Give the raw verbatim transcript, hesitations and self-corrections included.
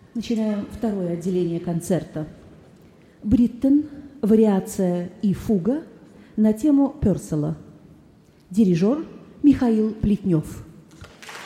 Начинаем второе отделение концерта. Бриттен, вариация и фуга на тему Пёрселла. Дирижер Михаил Плетнев.